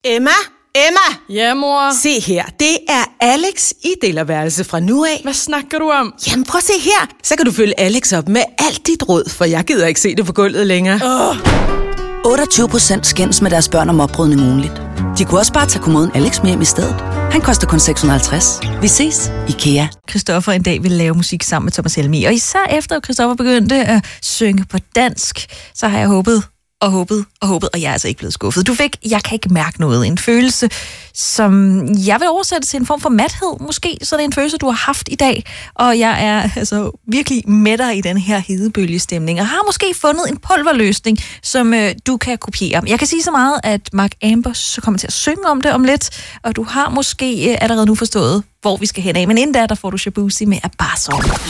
Emma? Ja, mor? Se her, det er Alex i delerværelse fra nu af. Hvad snakker du om? Jamen prøv at se her, så kan du følge Alex op med alt dit råd, for jeg gider ikke se det på gulvet længere. 28% skændes med deres børn om opbrydning ugenligt. De kunne også bare tage kommoden Alex med hjem i stedet. Han koster kun 650. Vi ses, IKEA. Christoffer en dag ville lave musik sammen med Thomas Helmig. Og især efter Christoffer begyndte at synge på dansk, så har jeg håbet, og jeg er altså ikke blevet skuffet. Du fik, jeg kan ikke mærke noget, en følelse, som jeg vil oversætte til en form for mathed, måske, så det er en følelse, du har haft i dag, og jeg er altså virkelig med dig i den her hedebølgestemning, og har måske fundet en pulverløsning, som du kan kopiere. Jeg kan sige så meget, at Mark Ambers kommer til at synge om det om lidt, og du har måske allerede nu forstået, hvor vi skal hen af, men inden der får du Shabuzi med Abasso.